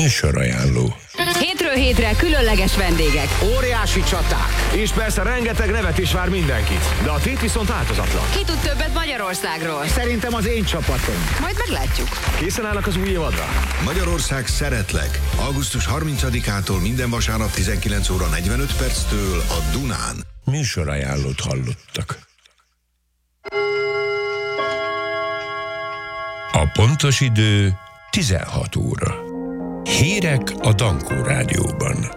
Műsorajánló. Hétről hétre különleges vendégek. Óriási csaták. És persze rengeteg nevetés vár mindenkit. De a tét viszont változatlan. Ki tud többet Magyarországról? Szerintem az én csapatom. Majd meglátjuk. Készen állnak az új évadra? Magyarország szeretlek. Augusztus 30-ától minden vasárnap 19 óra 45 perctől a Dunán. Műsorajánlót hallottak. A pontos idő 16 óra. Hírek a Dankó Rádióban.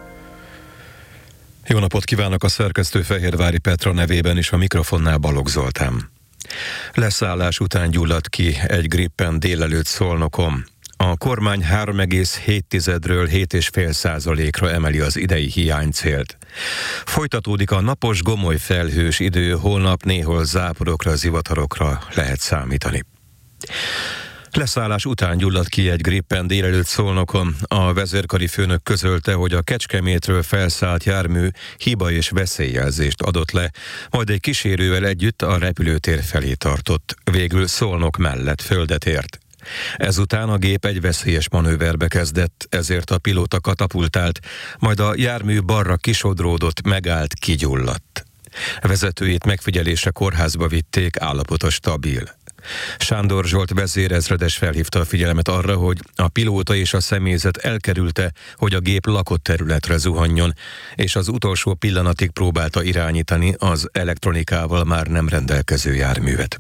Jó napot kívánok, a szerkesztő Fehérvári Petra nevében is, a mikrofonnál Balogh Zoltán. Leszállás után gyulladt ki egy Gripen délelőtt Szolnokon. A kormány 3,7-ről 7,5%-ra emeli az idei hiánycélt. Folytatódik a napos, gomoly felhős idő, holnap néhol záporokra, zivatarokra lehet számítani. Leszállás után gyulladt ki egy Gripen délelőtt Szolnokon. A vezérkari főnök közölte, hogy a Kecskemétről felszállt jármű hiba és veszélyjelzést adott le, majd egy kísérővel együtt a repülőtér felé tartott. Végül Szolnok mellett földet ért. Ezután a gép egy veszélyes manőverbe kezdett, ezért a pilóta katapultált, majd a jármű balra kisodródott, megállt, kigyulladt. Vezetőjét megfigyelésre kórházba vitték, állapota stabil. Sándor Zsolt vezérezredes felhívta a figyelmet arra, hogy a pilóta és a személyzet elkerülte, hogy a gép lakott területre zuhanjon, és az utolsó pillanatig próbálta irányítani az elektronikával már nem rendelkező járművet.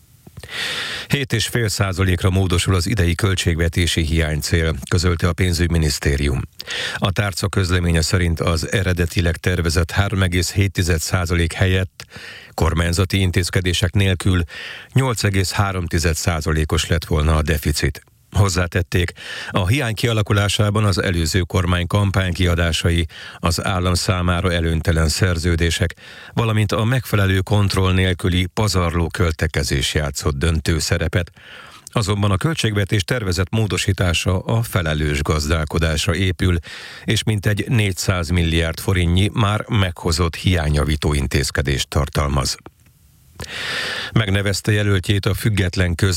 7,5%-ra módosul az idei költségvetési hiánycél, közölte a pénzügyminisztérium. A tárca közleménye szerint az eredetileg tervezett 3,7% helyett kormányzati intézkedések nélkül 8,3%-os lett volna a deficit. Hozzátették, a hiány kialakulásában az előző kormány kampánykiadásai, az állam számára előnytelen szerződések, valamint a megfelelő kontroll nélküli pazarló költekezés játszott döntő szerepet. Azonban a költségvetés tervezett módosítása a felelős gazdálkodásra épül, és mintegy 400 milliárd forintnyi már meghozott hiányjavító intézkedést tartalmaz. Megnevezte jelöltjét a független